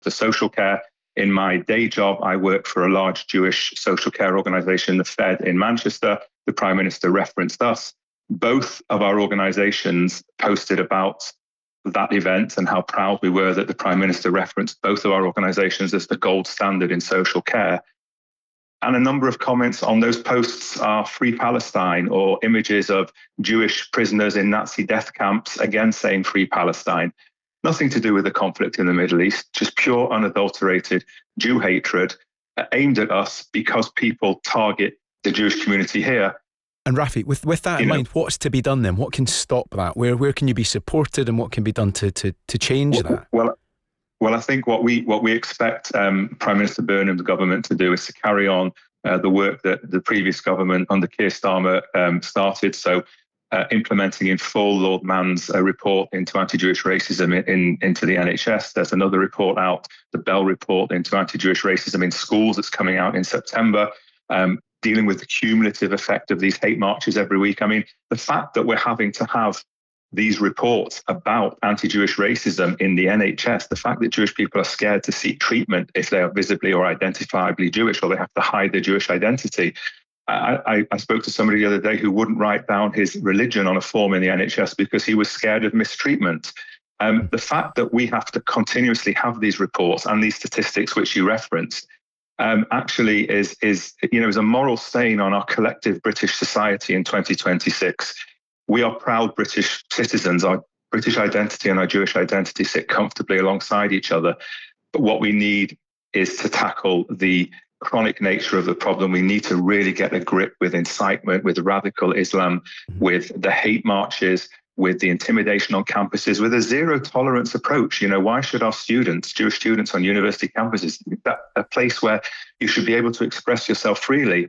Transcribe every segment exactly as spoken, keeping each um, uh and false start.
for social care. In my day job, I work for a large Jewish social care organisation, the Fed in Manchester. The Prime Minister referenced us. Both of our organisations posted about that event and how proud we were that the Prime Minister referenced both of our organisations as the gold standard in social care. And a number of comments on those posts are Free Palestine or images of Jewish prisoners in Nazi death camps, again saying Free Palestine. Nothing to do with the conflict in the Middle East, just pure unadulterated Jew hatred uh, aimed at us because people target the Jewish community here. And Rafi, with, with that in you mind, know, what's to be done then? What can stop that? Where where can you be supported and what can be done to to, to change well, that? Well, well, I think what we what we expect um, Prime Minister Burnham's government to do is to carry on uh, the work that the previous government under Keir Starmer um, started. So uh, implementing in full Lord Mann's uh, report into anti-Jewish racism in, in into the N H S. There's another report out, the Bell report into anti-Jewish racism in schools that's coming out in September. Um, dealing with the cumulative effect of these hate marches every week. I mean, the fact that we're having to have these reports about anti-Jewish racism in the N H S, the fact that Jewish people are scared to seek treatment if they are visibly or identifiably Jewish, or they have to hide their Jewish identity. I, I, I spoke to somebody the other day who wouldn't write down his religion on a form in the N H S because he was scared of mistreatment. Um, the fact that we have to continuously have these reports and these statistics which you referenced Um, actually is, is, you know, is a moral stain on our collective British society in twenty twenty-six. We are proud British citizens. Our British identity and our Jewish identity sit comfortably alongside each other. But what we need is to tackle the chronic nature of the problem. We need to really get a grip with incitement, with radical Islam, with the hate marches, with the intimidation on campuses, with a zero tolerance approach. You know, why should our students, Jewish students on university campuses, that a place where you should be able to express yourself freely,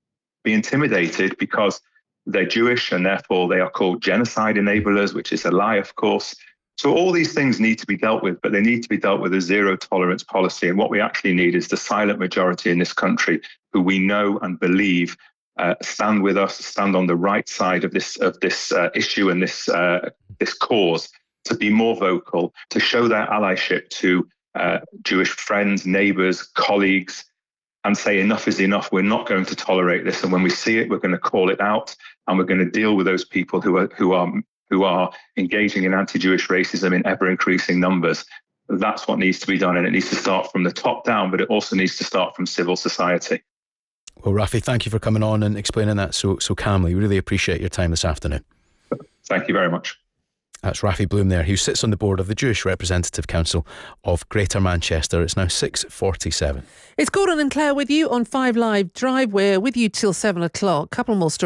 be intimidated because they're Jewish and therefore they are called genocide enablers, which is a lie, of course. So all these things need to be dealt with, but they need to be dealt with a zero tolerance policy. And what we actually need is the silent majority in this country who we know and believe Uh, stand with us, stand on the right side of this of this uh, issue and this uh, this cause, to be more vocal, to show their allyship to uh, Jewish friends, neighbours, colleagues, and say enough is enough. We're not going to tolerate this, and when we see it, we're going to call it out, and we're going to deal with those people who are who are who are engaging in anti-Jewish racism in ever increasing numbers. That's what needs to be done, and it needs to start from the top down, but it also needs to start from civil society. Well, Rafi, thank you for coming on and explaining that so so calmly. We really appreciate your time this afternoon. Thank you very much. That's Rafi Bloom there, who sits on the board of the Jewish Representative Council of Greater Manchester. It's now six forty-seven. It's Gordon and Claire with you on Five Live Drive. We're with you till seven o'clock. Couple more stories.